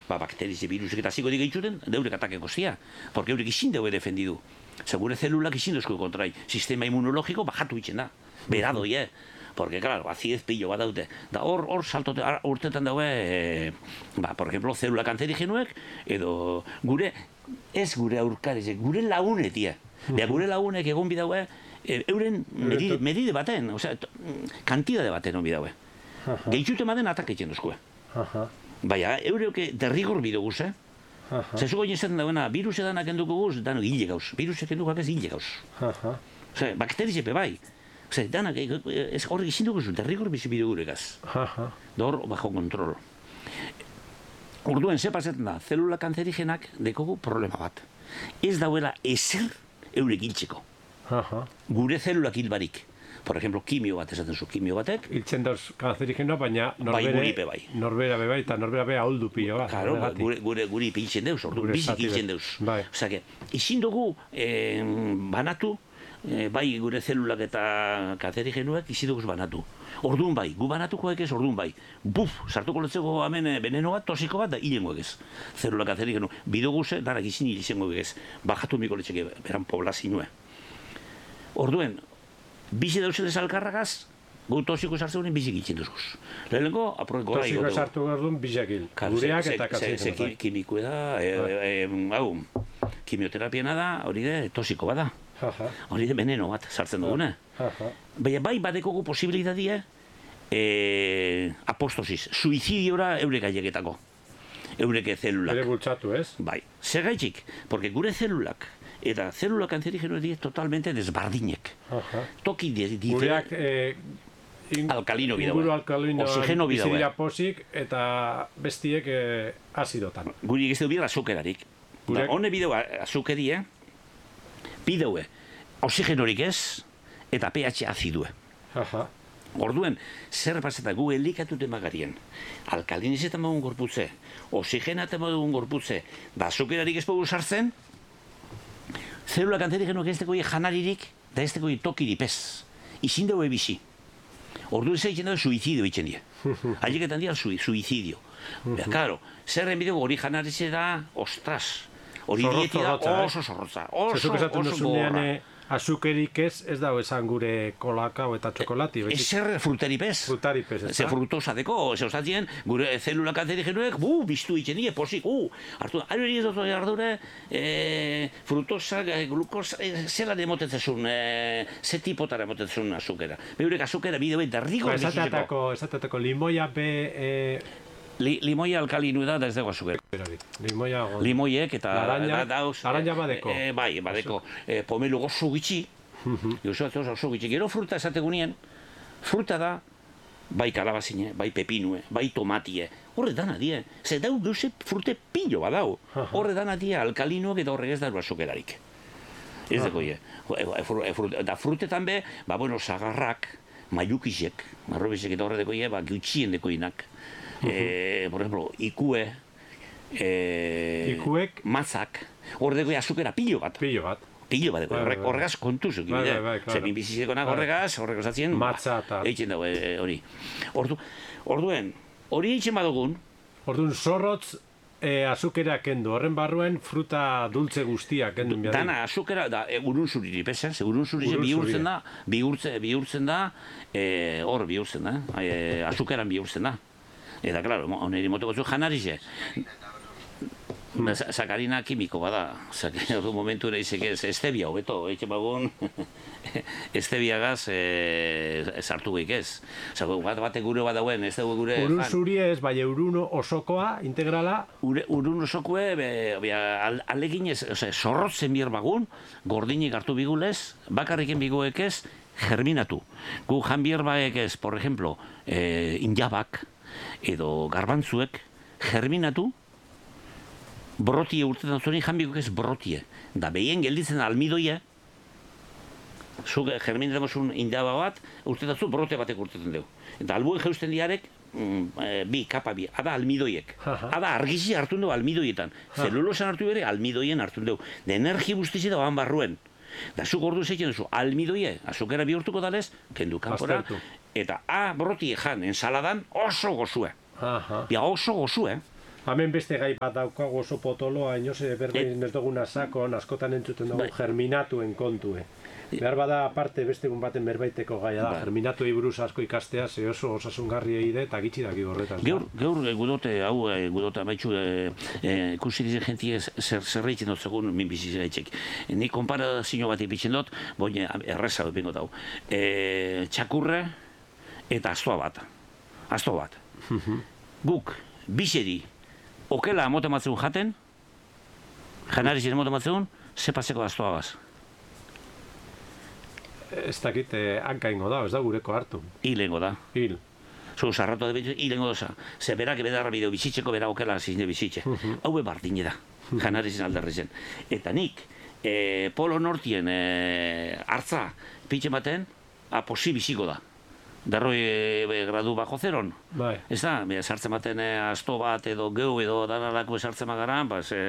bakterize virusek eta ziko digeitzuten, deurek atakeko zia, porque eurek izin deue defendidu. Gure zelulak izin duzko kontrai, sistema immunologiko bajatu itzen da, beradoi, porque, claro, azidez pillo bat daute. Da hor saltote, urtetan daue, por ejemplo, zelula kanzerigenuek, edo gure, ez gure aurkarizek, gure lagunetia. Gure lagunek egon bidaue, euren medide baten, kantidade baten on bidaue. Gehitzute maden atak egiten duzkoe. Baina, eureuke derrigor bidoguz, Zezuko inezaten dagoena, virus edanak enduko guz, dano hile gauz. Virusek enduko ez hile gauz. Bakterizepe bai. Danak, horrek izin dugu derrigor bizi biduguregaz. Dor, bajo kontrol. Orduen, ze pasetan da, zelula kanzerigenak dekogu problema bat. Ez dauela ezer eurek hiltzeko. Gure zelulak hilbarik. Por ejemplo, kimio bat esaten zu, kimio batek. Hiltzen dauz kanzerigenoa, baina norbera bebai, eta norbera beha ahuldu pilo bat. Claro, gure hiltzen deuz, ordu, bizik hiltzen deuz. Osake, izin dugu banatu, bai gure zelulak eta kanzerigenuak izin dugu banatu. Orduan bai, gu banatukoek ez, orduan bai. Buf, sartuko letzeko hemen veneno bat, tosiko bat, da hilengoek ez. Zelula kanzerigenu, bidoguze, danak izin hilzengoek ez. Bajatu miko letzeke, beran poblazinue. Orduen, bizi dauzela alkarragaz, gu tosiko sartzen bizik hiltzen duzuz. Lehenengo, aprobeko gara tosiko sartu gardun bizakil. Gureak eta kanzerigenuak. Kimikoa da, kimioterapiena da, hori de, tosiko bada. Hori de veneno bat sartzen dugune. Baina bai badekogu posibilitatea apostosis, suizidiora eurek aieketako. Eureke zelulak. Ere bultzatu, ez? Bai. Zer gaitxik? Porque gure zelulak eta zelula kanzerigenuak dira totalmente desbardinek. Toki gureak alkalino bidaue. Inguru alkalino bizi posik eta bestiek azidotan. Guri egizte du bidea azukerarik. Hone bidea azukerie, bideue oxigenorik ez, eta pH azidue. Orduen, zer paseta gu elikatute magarien, alkalinizetan magun gorputze, oxigenaten magun gorputze, da azukerarik ez pogu sartzen, zelula kanzerigenok ez dekoi janaririk, da ez dekoi tokirip ez. Izin daue bizi. Orduen zer egiten daue suizidio egiten die. Haieketan dira suizidio. Claro, zerren bideo hori janarize da, ostras, hori dieti da oso zorrotza, oso gogorra. Azukerik ez dago esan gure kolakao eta txokolati. Ezer fruteripez. Frutaripez, ez da? Ze frutosa deko, ze ostatien, gure zelula kanzerigenuek, biztu itxen die, posik, hartu, ari ez dut ardure, frutosa, glukosa, zela demotetzezun, ze tipotara emotetzezun azukera. Beurek azukera bideo eta rigo bizitzeko. Esateteko limoia Limoia alkalinu da ez dago azukera. Limoiek eta... Laranja badeko. Bai, badeko. Pomelo gozo gitxi. Oso gitxi. Gero fruta esategunien, fruta da, bai kalabazine, bai pepinue, bai tomatie. Horre dana die. Zer dau geuse frute pillo badau. Horre dana die alkalinuak eta horrek ez dago azukerarik. Ez dago ie. Da frutetan be, zagarrak, maiukizek, marrobizek eta horre deko ie, gutxien deko inak. Por ejemplo, ikue, mazak, horretako azukera pilo bat. Pilo bat, horregaz kontuzuk. Zemin bizizekonak horregaz, horreko zatzen, eitzen dago hori. Orduen, hori eitzen badugun. Orduen, zorrotz azukera kendu, horren barruen fruta dulce guztiak kendu. Dana azukera, urun zuriri pesen, urun zuriri bihurtzen da, hor bihurtzen da, azukeran bihurtzen da. Eta, klaro, oneri motoko zu janarize. Sakarina kimiko bada. Hor momentu ere izek ez, estebia hobeto, etxe bagun, estebiagaz sartu geik ez. Batek gure bat dauen, ez dugu gure... Urun zuri ez, bai urun osokoa, integrala? Urun osokoe, alegin ez, zorrotzen bier bagun, gordinik hartu bigulez, bakarriken biguek ez, germinatu. Gu jan bier baek ez, por ejemplo, injabak, edo garbantzuek germinatu, brotie urtetan zuen janbikok ez brotie. Da behien gelditzen almidoia, zuk germinatzen zuen indaba bat, urtetan zuen brote batek urtetan dugu. Eta albuen jeusten diarek, ada almidoiek. Ada argizi hartun dugu almidoietan. Zelulosan hartu bere, almidoien hartun dugu. De energi guztizi dagoan barruen. Da zuk ordu zeitzen duzu, almidoie, azukera bihurtuko dalez, kendu kanpora, eta brotie jan, ensaladan oso gozue. Oso gozue. Hemen beste gai bat daukagu oso potoloa, inoze berbein ez duguna sakon, askotan entzuten dugu germinatuen kontue. Behar bada aparte beste egun baten berbaiteko gaia da, germinatuei buruz asko ikastea, ze oso osasungarri egide eta gitxi daki horretaz. Gaur gudote, gudote amaitxu, ikusi dizen jentie zerreitzen dut segun min bizizera itxek. Ni konparazio bat ipitxen dut, boine erreza dut bingot hau. Txakurre eta astoa bat. Guk, biseri, okela amote jaten, janarizien amote matzeun, zepaseko astoa gaz. Ez dakit, hanka ingo da, ez da gureko hartu. Hilengo da. Hil. Zu sarratu da bitu, hilengo doza. Ze berak ebedarra bideo bizitzeko, bera okela zizne bizitze. Haue bardine da, janarizien alderrezen. Eta nik, Polo Nortien hartza pitxe baten, posi biziko da. Berroi gradu bajo zeron. Bai. Ez da, sartzen baten asto bat edo geu edo danarako sartzen magaran,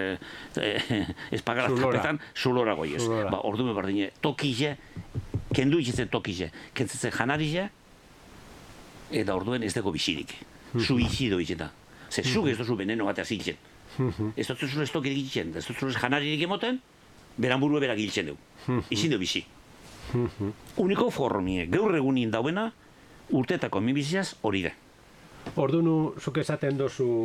ez pagara tapetan, zulora goiez. Ordume bardine, tokize, kendu itxetzen tokize, kentzetzen janarize, eta orduen ez dago bizirik. Zu izido itxeta. Ze zuk ez dozu veneno batea zintzen. Ez dut zure estokirik itxen, ez dut zure janaririk emoten, beran burue berak hiltzen dugu. Izin dugu bizi. Uniko formie, gaur egunin dauena, urteetako minbiziaz hori da. Ordunu, zuk esaten dozu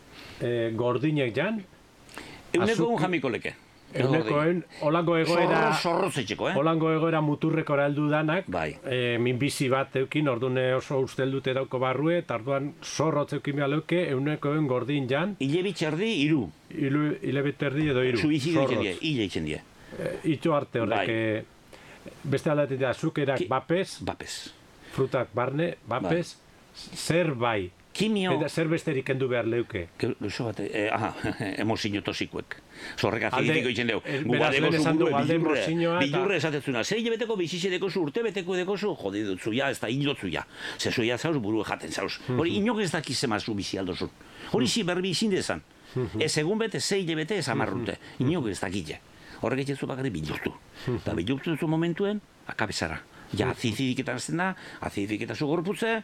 gordinek jan? Euneko jamiko leke. Eunekoen, holango egoera... Zorrozetxeko, Holango egoera muturrekora heldu danak, bai. Minbizi bat eukin, ordune oso usteldute dauko barrue, eta orduan zorrotz eukin behar leuke, eunekoen gordin jan... Ile bitxerdi, iru. Ile bitxerdi edo iru. Zu izidu itzen die, ile itzen die. Itu arte horrek, beste aldatik da, zukerak bapez, frutak barne, bapez, zer bai. Kimio... Eta zer besterik kendu behar leuke. Gauzo bat, emozio tosikuek. Zorrek azidifiko itzen dugu. Beraz, lehen esan dugu, alde emozioa eta... Bilurre esatetzuna, zer hilabeteko bizize dekozu, urte beteko dekozu, jode dutzu ya, ez da hildotzu ya. Zezu ya zauz, buru jaten zauz. Hori, inok ez dakiz emazu bizi aldozun. Hori zi berbi izin dezan. Ez egun bete, zei hilabete ez amarrute. Inok ez dakitze. Horrek etxezu bakarri bilurtu. Eta bilurtu duzu momentuen, akabezara. Ja, azidifiketan zen da, azidifiketan gorputze,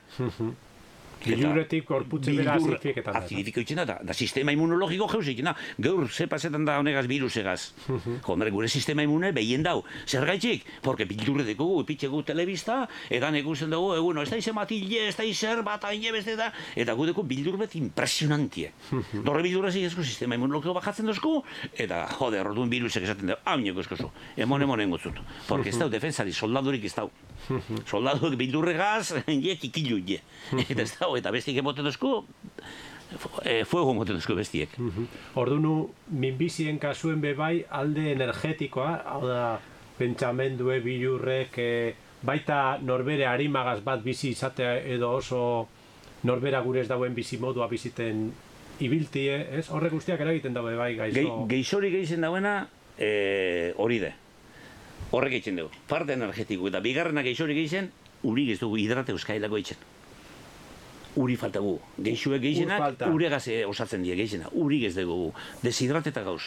Biluretik gorputze bera azidifiketan da. Azidifiko itzen da, da sistema immunologiko jeuz itzen da. Gaur, ze pasetan da honegaz virusegaz. Hombre, gure sistema immune behien dau. Zer gaitxik? Porque bilurre dekogu, epitxegu telebista, edan ekusten dugu, ez da izen matile, ez da izen bat aine beste da, eta gu deku bildurbet impresionantie. Dorre bildurre zigezko sistema immunologiko bajatzen dozku, eta jode, orduen virusek esaten dugu, hauneko eskozu, emon engotzut. Porque ez dau defensari, soldadurik ez dau. Soldaduek bildurregaz, kikilu je. Eta ez dau, eta bestik emoten dozku, fuego emoten dozku bestiek. Ordunu, minbizien kasuen bebai alde energetikoa, hau da, pentsamendue, bilurrek, baita norbere harimagaz bat bizi izatea edo oso norbera gure ez dauen bizi modua biziten ibiltie, ez? Horrek guztiak eragiten daue bai gaizo. Geizori geizen dauena hori de. Horrek eitzen dugu. Parte energetiko eta bigarrena geizori geizen, uri ez dugu hidrate euskailako eitzen. Uri falta gu. Geixuek geizenak, uregaz osatzen die geizena. Uri ez dugu. Deshidrateta gauz.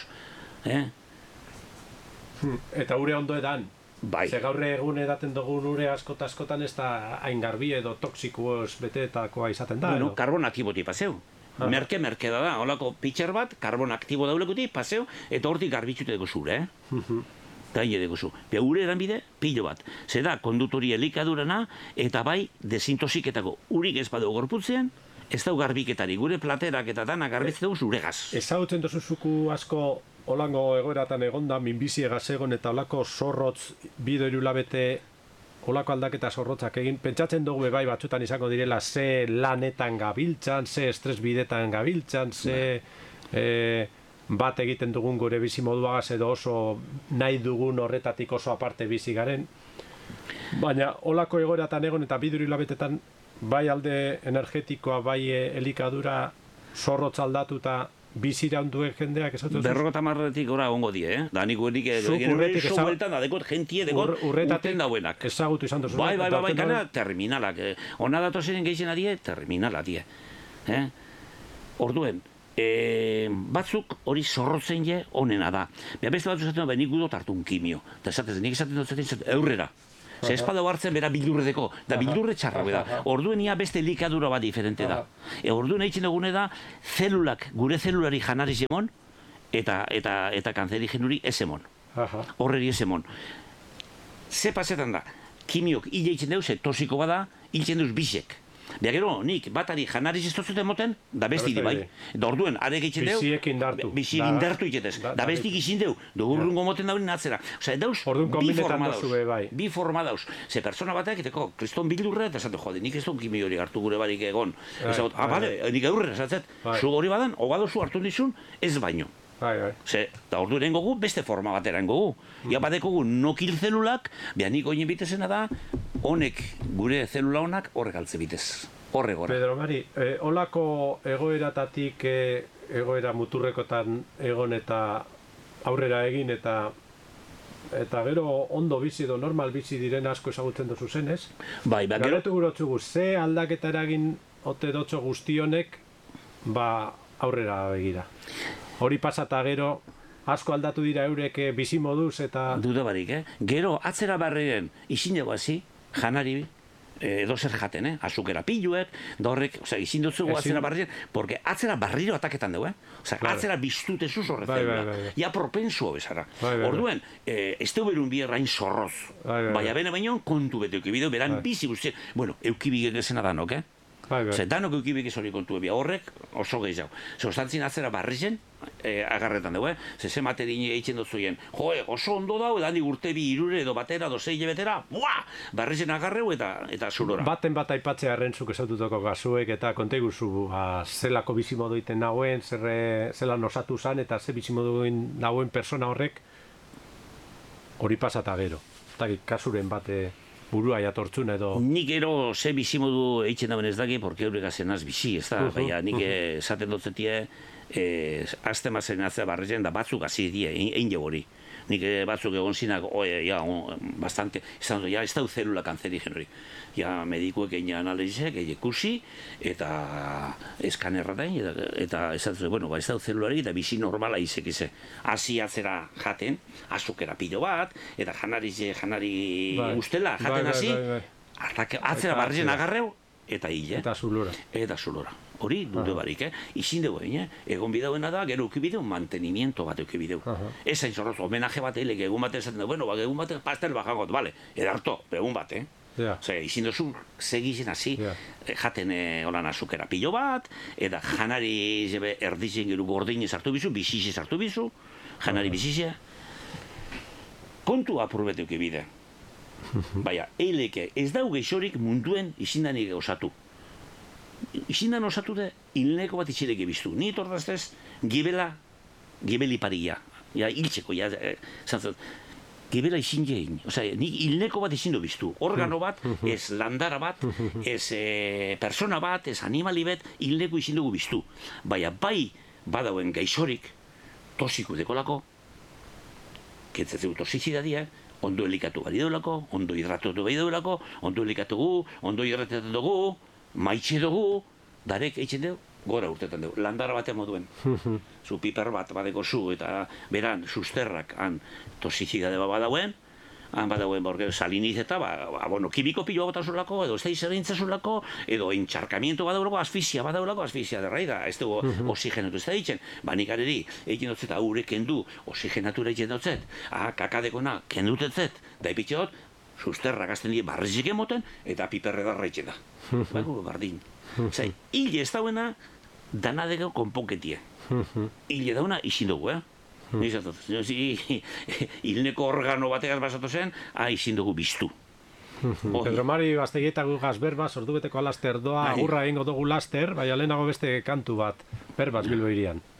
Eta ure ondo edan. Bai. Ze gaur egun edaten dugun ure askotan ez da hain garbi edo toksikoz beteetakoa izaten da. Bueno, karbon aktiboti paseu. Merke da, holako pitxer bat, karbon aktibo daulekuti, paseu, eta hortik garbitxute dugu zure, Eta hile dugu zu. Ure eranbide, pilo bat. Zer da, kondutori elikadurana, eta bai, desintoxiketako urik ez badu gorputzean, ez dau garbiketari. Gure platerak eta danak garbitzen dugu zuregaz. Ezagutzen dozuzuku asko holango egoeratan egonda, minbizi egaz egon eta holako zorrotz bido irulabete holako aldaketa zorrotzak egin. Pentsatzen dugu bai batzutan izango direla ze lanetan gabiltzan, ze estres bidetan gabiltzan, ze bat egiten dugun gure bizi moduagaz edo oso nahi dugun horretatik oso aparte bizi garen. Baina holako egoeratan egon eta bido irulabetetan bai alde energetikoa, bai elikadura zorrotz aldatuta bizira onduen jendeak esatzen zuz? 50 gora ongo die, Da nik guenik bueltan da dekot jentie dekot urten dauenak. Ezagutu izan duzu. Bai, gana terminalak. Ona datozen geixen adie, terminala die. Orduen, batzuk hori zorrotzen onena da. Beste batzu esaten da, nik gudot hartun kimio. Eta esaten nik esaten dut eurrera. Ze espada hartzen bera bildurredeko, da bildurre txarra da. Orduen ia beste elikadura bat diferente da. Orduen eitzen dugune da, gure zelulari janariz emon, eta kanzerigenuri ez emon. Horreri ez emon. Ze pasetan da, kimiok hile eitzen deuz, tosiko bada, hiltzen deuz bisek. Bea gero, nik batari janariz ez dozute moten, da besti di bai. Da orduen, arek eitzen deu, bisiek indartu itzetez. Da bestik izin deu, dugurrungo moten dauen atzera. Osa, dauz, bi forma dauz. Ze persona batek, eteko, kriston bildurre, eta esate, jode, nik ez duen kimi hori hartu gure barik egon. Bale, nik aurre esatzet, zu hori badan, ogadozu hartu dizun, ez baino. Ze, da ordu erengo gu, beste forma bat erengo gu. Ia badeko gu nokil zelulak, beha nik oinen bitezena da, honek, gure zelula honak, horrek altze bitez. Horre gora. Pedro Mari, holako egoeratatik, egoera muturrekotan egon eta aurrera egin eta gero ondo bizi edo normal bizi diren asko ezagutzen dozu zenez. Bai, gero... Galetu gurotzugu, ze aldaketa eragin ote dotxo guztionek, aurrera begira. Hori pasata gero, asko aldatu dira eurek bizimoduz eta... Duda barik, Gero, atzera barriren, izin dugu hazi, janari, edozer jaten, azukera piluek, da horrek, izin dutzugu atzera barriren, porque atzera barriro ataketan dugu, atzera biztutezuz horretzen. Ja propensuo bezara. Orduen, ez du berun bierrain zorroz. Baina bene baino, kontu bete eukibideu, beran bizi guztien. Bueno, eukibik egezena danok, danok eukibik ez hori kontu ebia horrek, oso gehiago. Zostantzin atzera barrizen, agarretan dugu, ze materin eitzen dutzuien, oso ondo dau, edan urte bi irure edo batera, edo zei betera, barrizen agarreu eta zulora. Baten bat aipatzea errentzuk esaututako gazuek eta konteguzu zelako bizimoduiten nagoen, zelan osatu zan eta ze bizimoduin nagoen persona horrek hori pasata gero. Eta kasuren bate burua jatortzun edo... Nik ero ze bizimodu eitzen dauen ez daki, porque eurek azenaz bizi, ez da? Baina nik esaten dutzetie, azte mazen atzea barrezen, da batzuk hazi die, egin jo hori. Nik batzuk egon zinak, bastante, ez da zelula kanzerigen hori. Ja, medikuek egin analizek, egin ikusi, eta eskanerra da, eta esatzen, bueno, ez da zelulari, eta bizi normala izek ize. Hasi atzera jaten, azukera pilo bat, eta janari ustela, jaten hasi, atzera barrezen agarreu, eta hile. Eta zulora. Eta zulora. Hori, dute barik, izin dugu, egon bidauena da, gero eukibideu, mantenimiento bat eukibideu. Ez hain zorroz, homenaje bat eilik, egun bat esaten dugu, bueno, egun bat pastel bajakot, bale, edarto, egun bat, izin duzu, segizen hasi, jaten holan azukera pilo bat, eta janari erdizen gero gordinez hartu bizu, bizizez hartu bizu, janari bizizea. Kontu apurbet eukibide. Baina, eileke, ez dau geixorik munduen izindanik osatu. Izindan osatu da, hilneko bat itxireke biztu. Ni tordaztez, gibeli paria. Ja, hiltzeko, gibela izin jein. Ni hilneko bat izin du biztu. Organo bat, ez landara bat, ez persona bat, ez animali bat, hilneko izin dugu biztu. Baina, bai badauen gaixorik, tosiko dekolako, ketzetzeu tosizidadia, ondo elikatu bari deulako, ondo hidratotu bari deulako, ondo elikatu gu, ondo hidratetan dugu, maitxe dugu, darek eitzen dugu, gora urtetan dugu, landara batean moduen. Zu piper bat badeko zu, eta beran, susterrak, han tosizidade badauen, han badauen, borge, saliniz eta, kimiko pilo bat azulako, edo ez da izerintzazulako, edo entxarkamiento badaulako, asfixia badaulako, asfixia derraida, ez dugu oxigenatu ez da ditzen, banik areri, egin dutzet, haure kendu, oxigenatura egin dutzet, kakadekona, kendutetzet, da ipitxe dut, susterrak azten die barrizik emoten, eta piperre darra egin da. Bago, bardin. Zai, hile ez dauena, danadeko konponketie. Hile dauna, izin dugu, hilneko organo bategaz basatu zen, izin dugu biztu. Pedro Mari Gaztegietako gaz berbaz, ordubeteko alaster doa, agurra egingo dugu laster, baina lehenago beste kantu bat, berbaz Bilbo irian.